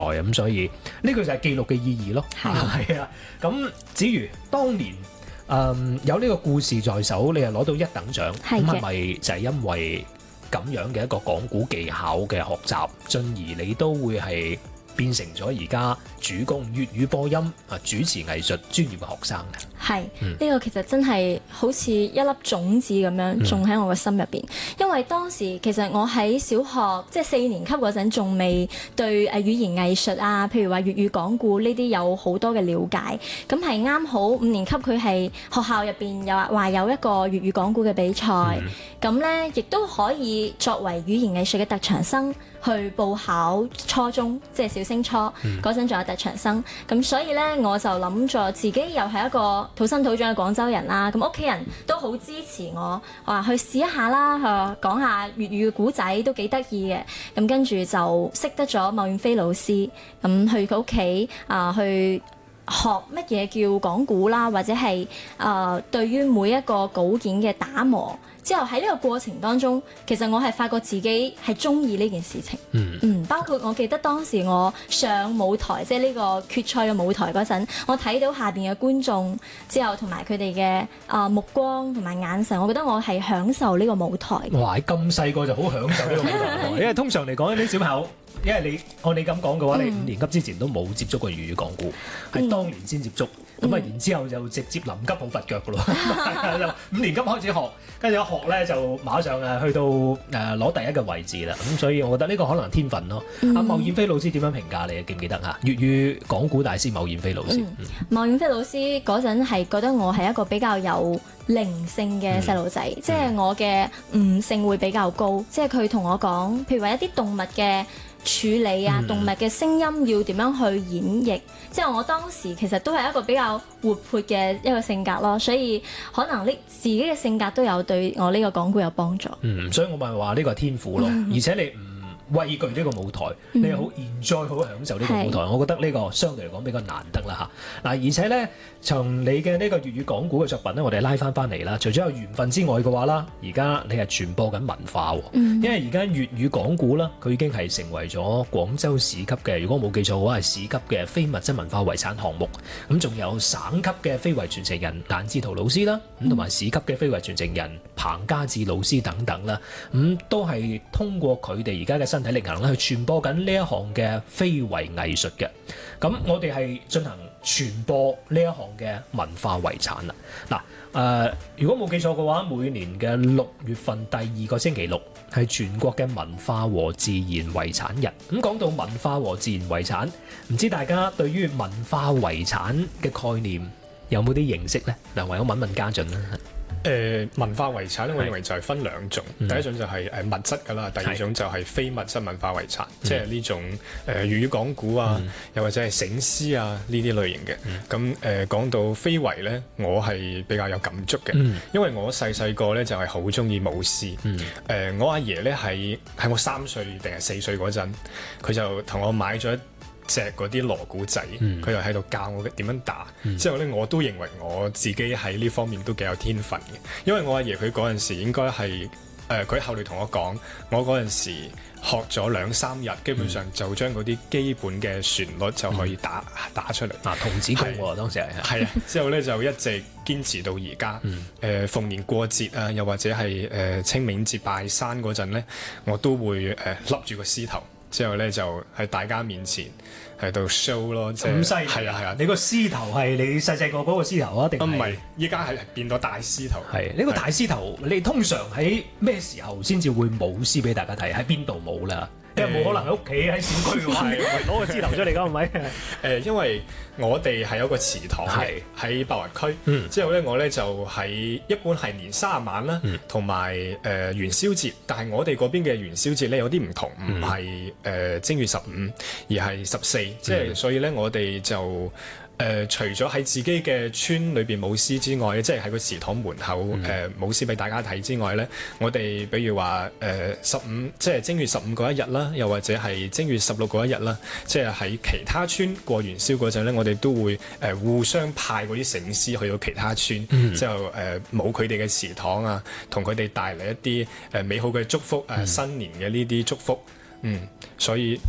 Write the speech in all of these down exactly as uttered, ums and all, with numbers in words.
咁所以呢個就係記錄嘅意義咯。係啊，咁至於當年誒、嗯、有呢個故事在手，你係攞到一等獎，咁係咪就係因為咁樣嘅一個講古技巧嘅學習，進而你都會係變成咗而家主攻粵語播音啊主持藝術專業嘅學生嘅？ 係，呢、這個其實真係好似一粒種子咁樣種喺我嘅心入邊。嗯、因為當時其實我喺小學即係四年級嗰陣，仲未對誒語言藝術啊，譬如話粵語講故呢啲有好多嘅了解。咁係啱好五年級佢係學校入邊有話有一個粵語講故嘅比賽，咁咧亦都可以作為語言藝術嘅特長生去報考初中，即係小升初嗰陣仲有特長生。咁所以咧我就諗咗自己又係一個土生土長嘅廣州人啦，咁屋企人都好支持我，話去試一下啦，去講下粵語嘅古仔都幾得意嘅。咁跟住就識得咗牟遠飛老師，咁去佢屋企啊去學乜嘢叫講古啦，或者係啊、呃、對於每一個稿件嘅打磨。之後喺呢個過程當中，其實我係發覺自己係中意呢件事情。嗯嗯，包括我記得當時我上舞台，即係呢個決賽嘅舞台嗰陣，我睇到下邊嘅觀眾之後，同埋佢哋嘅啊目光同埋眼神，我覺得我係享受呢個舞台。 哇！咁細個就好享受呢個舞台，因為通常嚟講啲小朋友，因為你按你咁講嘅話，嗯、你五年級之前都冇接觸過粵語講古，係、嗯、當年先接觸。咁啊，然之後就直接臨急抱佛腳噶咯，就五年級開始學，跟住一學咧就馬上誒去到誒攞第一嘅位置啦。咁所以我覺得呢個可能係天分咯。阿牟遠飛老師點樣評價你？記唔記得嚇？粵語講古大師牟遠飛老師。 牟遠飛老師嗰陣係覺得我係一個比較有靈性嘅細路仔，嗯、即係我嘅悟性會比較高。即係佢同我講，譬如話一啲動物嘅處理啊，動物嘅聲音要點樣去演繹，即係我當時其實都係一個比較活潑嘅一個性格咯，所以可能呢自己嘅性格都有對我呢個講古有幫助。 嗯，所以我咪話呢個係天賦咯，嗯、而且你唔畏懼呢個舞台，嗯、你係好 enjoy 好享受呢個舞台，是我覺得呢個相對嚟講比較難得啦嚇。嗱，而且咧，從你嘅呢個粵語講古嘅作品咧，我哋拉翻翻嚟啦。除咗有緣分之外嘅話啦，而家你係傳播緊文化喎，嗯、因為而家粵語講古啦，佢已經係成為咗廣州市級嘅，如果冇記錯嘅話係市級嘅非物質文化遺產項目。咁仲有省級嘅非遺傳承人顏志圖老師啦，咁同埋市級嘅非遺傳承人彭家志老師等等啦，咁都係通過佢哋而家嘅身體力行咧，去傳播緊呢一項嘅非遺藝術嘅。咁我哋係進行傳播呢一項嘅文化遺產啦。嗱，誒，如果冇記錯嘅話，每年嘅六月份第二個星期六係全國嘅文化和自然遺產日。咁講到文化和自然遺產，唔知大家對於文化遺產嘅概念有冇啲認識呢？嗱，唯有問問家俊啦。 誒、呃、文化遺產咧，我認為就係分兩種，是第一種就係誒物質㗎啦，第二種就係非物質文化遺產，是即係呢種誒、呃、粵語講古啊，嗯、又或者係醒獅啊呢啲類型嘅。咁誒講到非遺咧，我係比較有感觸嘅，嗯、因為我細細個咧就係好中意舞獅。誒、嗯呃、我阿爺咧喺喺我三歲定係四歲嗰陣，佢就同我買咗隻嗰啲鑼鼓仔，佢就喺度教我點樣打。嗯、之後咧，我都認為我自己喺呢方面都幾有天分嘅，因為我阿爺佢嗰陣時應該係誒，佢、呃、後嚟同我講，我嗰陣時學咗兩三日，基本上就將嗰啲基本嘅旋律就可以打、嗯、打出嚟。嗱、啊，童子功喎，當時係係啊，之後咧就一直堅持到而家。誒、嗯呃，逢年過節啊，又或者係誒、呃、清明節拜山嗰陣咧，我都會誒笠住個獅頭。之後咧就喺大家面前喺度 show 咯，即係咁犀利。係啊係啊，你個獅頭係你細細個嗰個獅頭啊？定係唔係？依家係變到大獅頭。係呢、呢個大獅頭，你通常喺咩時候先至會舞獅俾大家睇？喺邊度舞啦？因為冇可能喺屋企喺小區嘅話，攞個獅頭出嚟㗎，係咪？誒，因為我哋係有個祠堂嘅喺白雲區。嗯、之後咧，我咧就喺一般係年卅晚啦，同埋誒元宵節。但係我哋嗰邊嘅元宵節咧有啲唔同，唔係誒正月十五，而係十四。即係所以咧，我哋就。誒、呃，除咗喺自己嘅村裏邊舞獅之外，即係喺個祠堂門口誒、呃、舞獅俾大家睇之外咧，我哋比如話誒十五，即係正月十五嗰一日啦，又或者係正月十六嗰一日啦，即係喺其他村過元宵嗰陣咧，我哋都會誒、呃、互相派嗰啲醒獅去到其他村，嗯、之後誒舞佢哋嘅祠堂啊，同佢哋帶嚟一啲誒美好嘅祝福誒、呃、新年嘅呢啲祝福，嗯，所以。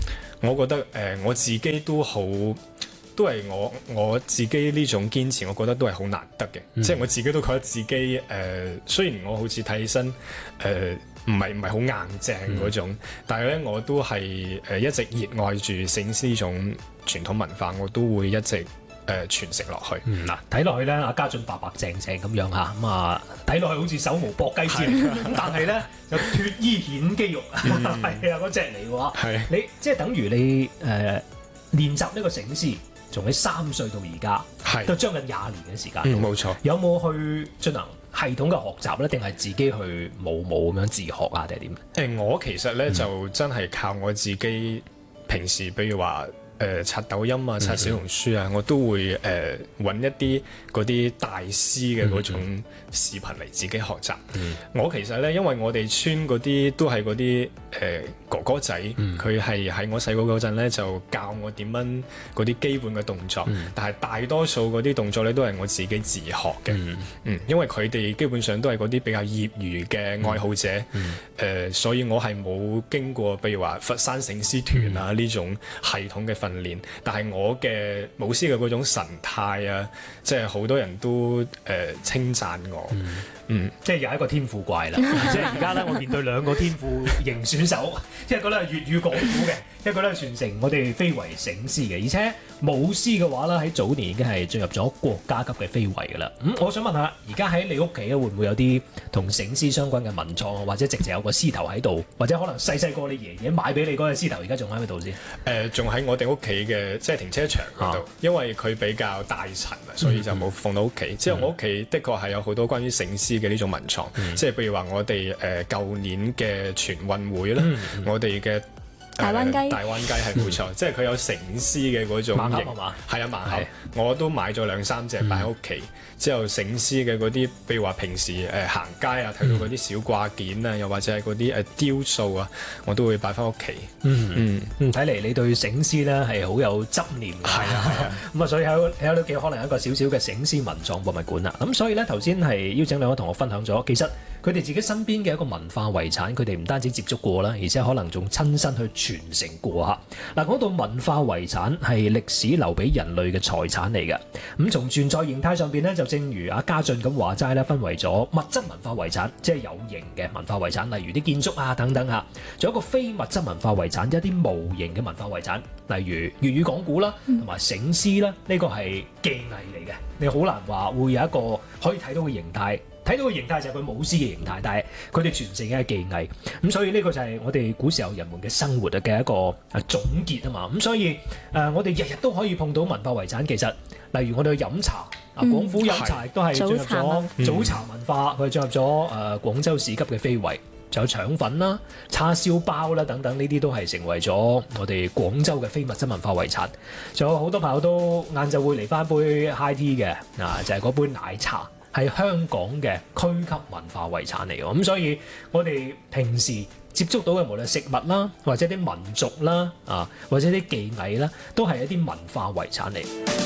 我覺得誒、呃、我自己都好。都係我我自己呢種堅持，我覺得都係好難得嘅。嗯、即係我自己都覺得自己誒、呃，雖然我好似睇起身誒唔係唔係好硬淨嗰種，嗯、但係咧我都係誒、呃、一直熱愛住醒獅呢種傳統文化，我都會一直誒、呃、傳承落去。 嗱、嗯，睇落去咧，阿家俊白白淨淨咁樣嚇，咁啊睇落去好似手無縛雞之類，咁但係咧就脫衣顯肌肉，係、嗯、啊嗰隻嚟嘅話， 係你即係等於你誒、呃、練習呢個醒獅。從你三歲到而家，係都將近廿年嘅時間。 嗯，冇錯。 有冇去進行系統嘅學習咧？定係自己去冇冇咁樣自學啊？定係點？ 誒，我其實咧、嗯、就真係靠我自己平時，比如話誒刷抖音啊、刷小紅書啊，嗯、我都會誒揾、呃、一啲嗰啲大師嘅嗰種視頻嚟自己學習。嗯、我其實咧，因為我哋村嗰啲都係嗰啲誒哥哥仔，佢係喺我細個嗰陣咧就教我點樣嗰啲基本嘅動作，嗯、但係大多數嗰啲動作咧都係我自己自學嘅。嗯，嗯，因為佢哋基本上都係嗰啲比較業餘嘅愛好者，誒、嗯呃，所以我係冇經過，譬如話佛山醒獅團啊呢、嗯、種系統嘅訓練，但係我嘅舞獅嘅嗰種神態啊，即係好多人都誒、呃、稱讚我。嗯嗯， 即係又係一個天賦怪啦！即係而家咧，我面對兩個天賦型選手，一個咧係粵語講古嘅，一個咧傳承我哋非遺醒獅嘅，而且舞獅嘅話咧喺早年已經係進入咗國家級嘅非遺㗎啦。咁、嗯、我想問下，而家喺你屋企咧會唔會有啲同醒獅相關嘅文創，或者直接有個獅頭喺度，或者可能細細個你爺爺買俾你嗰隻獅頭，而家仲喺度先？誒、 呃，仲喺我哋屋企嘅即係停車場嗰度，啊、因為佢比較大塵啊，所以就冇放到屋企。之後、嗯、我屋企的確係有好多關於醒獅嘅呢種文創，嗯、即係譬如話我哋誒舊年嘅全運會啦，嗯、我哋嘅大灣雞、呃、 大灣雞係冇錯，嗯、即係佢有醒獅嘅嗰種型，係啊盲盒，是我都買咗兩三隻擺喺屋企。嗯、之後醒獅嘅嗰啲，譬如話平時誒、呃、行街啊，睇到嗰啲小掛件啊，嗯、又或者係嗰啲誒雕塑啊，我都會擺翻屋企。 嗯嗯，睇嚟你對醒獅咧係好有執念嘅。係啊係啊，咁啊所以喺喺屋企可能有一個少少嘅醒獅文創博物館啦。咁所以咧頭先係邀請兩位同學分享咗，其實佢哋自己身邊嘅一個文化遺產，佢哋唔單止接觸過啦，而且可能仲親身去傳承過嚇。嗱，講到文化遺產係歷史留俾人類嘅財產嚟嘅。咁從存在形態上邊咧，就正如阿家俊咁話齋咧，分為咗物質文化遺產，即係有形嘅文化遺產，例如啲建築啊等等嚇。仲有一個非物質文化遺產，一啲無形嘅文化遺產，例如粵語講古啦，同埋醒獅啦，呢個係技藝嚟嘅。你好難話會有一個可以睇到嘅形態。睇到嘅形態就係佢舞獅嘅形態，但係佢哋傳承嘅技藝，咁所以呢個就係我哋古時候人們嘅生活嘅一個啊總結啊嘛，咁所以誒、呃、我哋日日都可以碰到文化遺產。其實例如我哋去飲茶，啊廣府飲茶亦都係進入咗早茶文化，佢進入咗誒、呃、廣州市級嘅非遺，仲有腸粉啦、叉燒包啦等等，呢啲都係成為咗我哋廣州嘅非物質文化遺產。仲有好多朋友都晏晝會嚟翻杯 high tea 嘅，嗱、啊、就係、是、嗰杯奶茶。係香港嘅區級文化遺產嚟嘅，咁所以我哋平時接觸到嘅無論食物啦，或者啲民族啦，啊，或者啲技藝啦，都係一啲文化遺產嚟。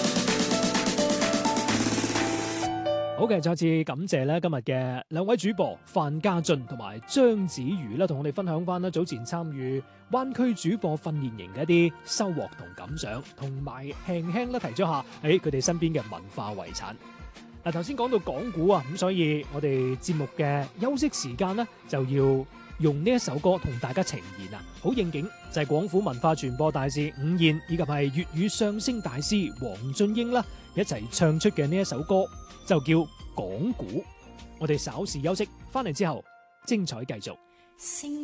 好嘅，再次感謝咧今日嘅兩位主播范家俊同埋張子瑜啦，同我哋分享翻啦早前參與灣區主播訓練營嘅一啲收穫同感想，同埋輕輕咧提咗下喺佢哋身邊嘅文化遺產。嗱，頭先講到講古啊，咁所以我哋節目嘅休息時間呢，就要用呢一首歌同大家呈現啊，好應景就係廣府文化傳播大師伍燕以及係粵語相聲大師黃俊英啦，一齊唱出嘅呢一首歌就叫講古。我哋稍事休息，翻嚟之後精彩繼續。